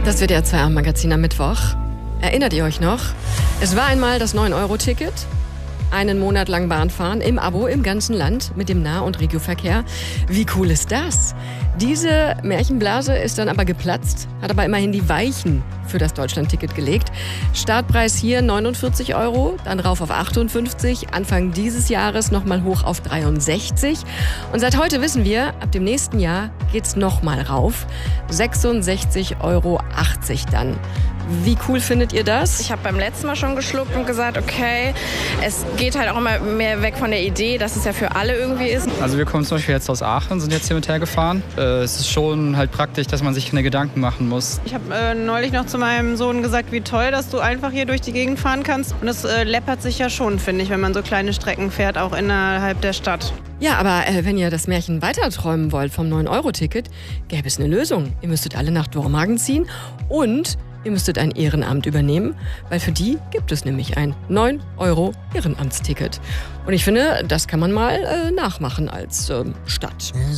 Das WDR 2 Magazin am Mittwoch. Erinnert ihr euch noch? Es war einmal das 9-Euro-Ticket. Einen Monat lang Bahn fahren im Abo im ganzen Land mit dem Nah- und Regioverkehr. Wie cool ist das? Diese Märchenblase ist dann aber geplatzt, hat aber immerhin die Weichen für das Deutschland-Ticket gelegt. Startpreis hier 49 Euro, dann rauf auf 58, Anfang dieses Jahres nochmal hoch auf 63. Und seit heute wissen wir, ab dem nächsten Jahr geht's nochmal rauf. 66,80 Euro dann. Wie cool findet ihr das? Ich habe beim letzten Mal schon geschluckt und gesagt, okay, es geht halt auch immer mehr weg von der Idee, dass es ja für alle irgendwie ist. Also wir kommen zum Beispiel jetzt aus Aachen, sind jetzt hier mit hergefahren. Es ist schon halt praktisch, dass man sich keine Gedanken machen muss. Ich habe neulich noch zu meinem Sohn gesagt, wie toll, dass du einfach hier durch die Gegend fahren kannst. Und es läppert sich ja schon, finde ich, wenn man so kleine Strecken fährt, auch innerhalb der Stadt. Ja, aber wenn ihr das Märchen weiterträumen wollt vom 9-Euro-Ticket, gäbe es eine Lösung. Ihr müsstet alle nach Dormagen ziehen und ihr müsstet ein Ehrenamt übernehmen, weil für die gibt es nämlich ein 9-Euro-Ehrenamtsticket. Und ich finde, das kann man mal nachmachen als Stadt.